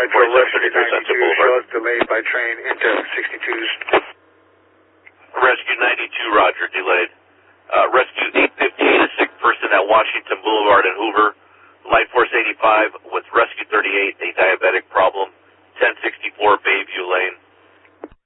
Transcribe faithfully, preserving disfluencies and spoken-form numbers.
forty-seven thirty-three Sunset Boulevard. Delayed by train into sixty-twos. Rescue ninety-two, roger, delayed. Uh, rescue eight fifteen, a sick person at Washington Boulevard in Hoover. Life Force eighty-five with Rescue thirty-eight, a diabetic problem.